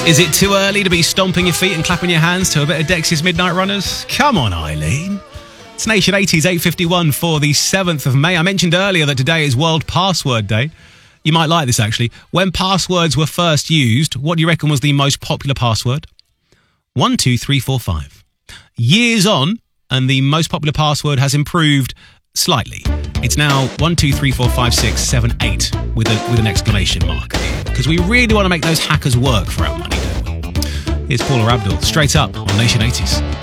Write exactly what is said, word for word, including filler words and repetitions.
Is it too early to be stomping your feet and clapping your hands to a bit of Dexys Midnight Runners? Come on, Eileen. It's Nation eighties, eight fifty-one for the seventh of May. I mentioned earlier that today is World Password Day. You might like this, actually. When passwords were first used, what do you reckon was the most popular password? One, two, three, four, five. Years on, and the most popular password has improved slightly. It's now one, two, three, four, five, six, seven, eight with a with an exclamation mark. Because we really want to make those hackers work for our money, don't we? Here's Paula Abdul, straight up on Nation eighties.